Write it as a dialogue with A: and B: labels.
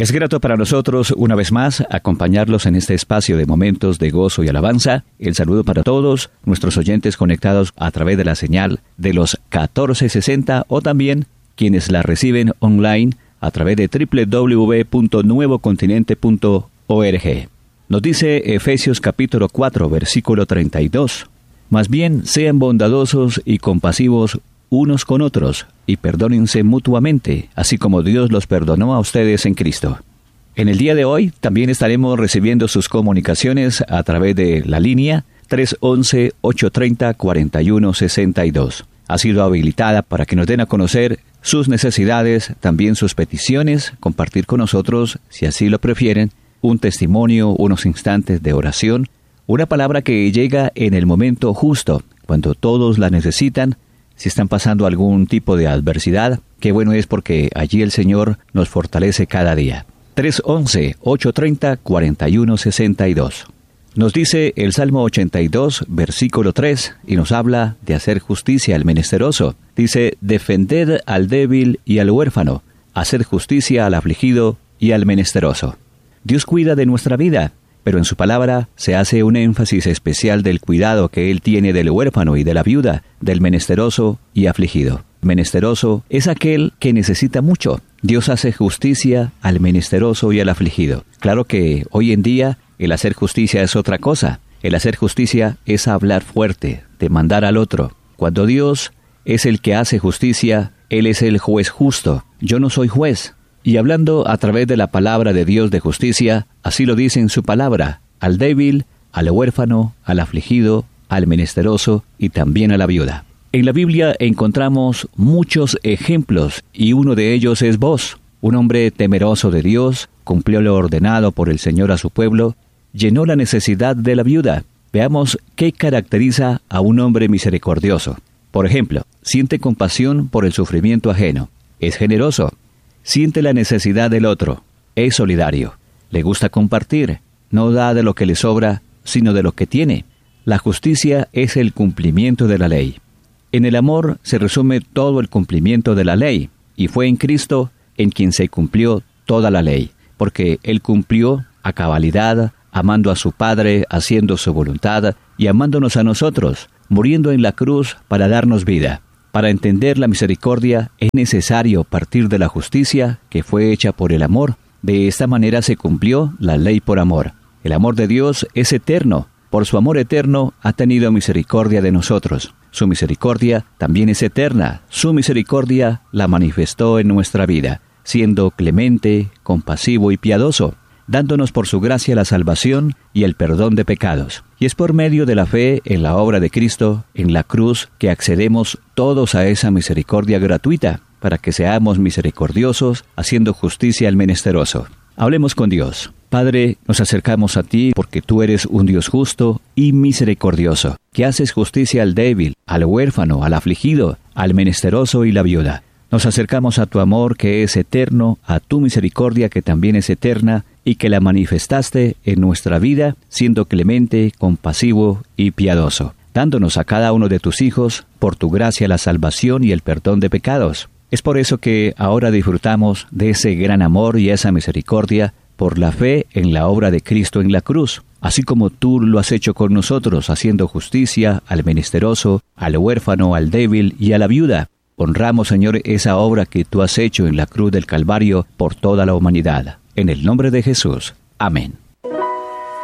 A: Es grato para nosotros, una vez más, acompañarlos en este espacio de momentos de gozo y alabanza. El saludo para todos nuestros oyentes conectados a través de la señal de los 1460 o también quienes la reciben online a través de www.nuevocontinente.org. Nos dice Efesios capítulo 4, versículo 32. Más bien, sean bondadosos y compasivos unos con otros, y perdónense mutuamente, así como Dios los perdonó a ustedes en Cristo. En el día de hoy también estaremos recibiendo sus comunicaciones a través de la línea 311-830-4162. Ha sido habilitada para que nos den a conocer sus necesidades, también sus peticiones, compartir con nosotros, si así lo prefieren, un testimonio, unos instantes de oración, una palabra que llega en el momento justo, cuando todos la necesitan. Si están pasando algún tipo de adversidad, qué bueno es porque allí el Señor nos fortalece cada día. 311-830-4162. Nos dice el Salmo 82, versículo 3, y nos habla de hacer justicia al menesteroso. Dice, defended al débil y al huérfano, hacer justicia al afligido y al menesteroso. Dios cuida de nuestra vida, pero en su palabra se hace un énfasis especial del cuidado que Él tiene del huérfano y de la viuda, del menesteroso y afligido. Menesteroso es aquel que necesita mucho. Dios hace justicia al menesteroso y al afligido. Claro que hoy en día el hacer justicia es otra cosa. El hacer justicia es hablar fuerte, demandar al otro. Cuando Dios es el que hace justicia, Él es el juez justo. Yo no soy juez. Y hablando a través de la palabra de Dios de justicia, así lo dice en su palabra, al débil, al huérfano, al afligido, al menesteroso y también a la viuda. En la Biblia encontramos muchos ejemplos y uno de ellos es vos, un hombre temeroso de Dios, cumplió lo ordenado por el Señor a su pueblo, llenó la necesidad de la viuda. Veamos qué caracteriza a un hombre misericordioso. Por ejemplo, siente compasión por el sufrimiento ajeno, es generoso, siente la necesidad del otro, es solidario, le gusta compartir, no da de lo que le sobra, sino de lo que tiene. La justicia es el cumplimiento de la ley. En el amor se resume todo el cumplimiento de la ley, y fue en Cristo en quien se cumplió toda la ley, porque Él cumplió a cabalidad, amando a su Padre, haciendo su voluntad, y amándonos a nosotros, muriendo en la cruz para darnos vida. Para entender la misericordia es necesario partir de la justicia que fue hecha por el amor. De esta manera se cumplió la ley por amor. El amor de Dios es eterno. Por su amor eterno ha tenido misericordia de nosotros. Su misericordia también es eterna. Su misericordia la manifestó en nuestra vida, siendo clemente, compasivo y piadoso, dándonos por su gracia la salvación y el perdón de pecados. Y es por medio de la fe en la obra de Cristo, en la cruz, que accedemos todos a esa misericordia gratuita, para que seamos misericordiosos, haciendo justicia al menesteroso. Hablemos con Dios. Padre, nos acercamos a ti porque tú eres un Dios justo y misericordioso, que haces justicia al débil, al huérfano, al afligido, al menesteroso y la viuda. Nos acercamos a tu amor que es eterno, a tu misericordia que también es eterna y que la manifestaste en nuestra vida siendo clemente, compasivo y piadoso, dándonos a cada uno de tus hijos por tu gracia la salvación y el perdón de pecados. Es por eso que ahora disfrutamos de ese gran amor y esa misericordia por la fe en la obra de Cristo en la cruz, así como tú lo has hecho con nosotros, haciendo justicia al menesteroso, al huérfano, al débil y a la viuda. Honramos, Señor, esa obra que tú has hecho en la cruz del Calvario por toda la humanidad. En el nombre de Jesús. Amén.